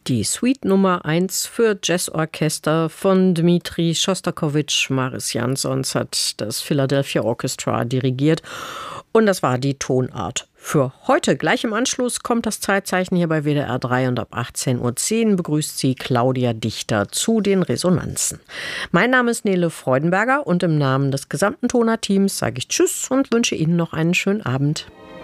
Die Suite Nummer 1 für Jazzorchester von Dmitri Schostakowitsch. Mariss Jansons hat das Philadelphia Orchestra dirigiert. Und das war die Tonart für heute. Gleich im Anschluss kommt das Zeitzeichen hier bei WDR 3 und ab 18:10 Uhr begrüßt sie Claudia Dichter zu den Resonanzen. Mein Name ist Nele Freudenberger und im Namen des gesamten Toner-Teams sage ich Tschüss und wünsche Ihnen noch einen schönen Abend.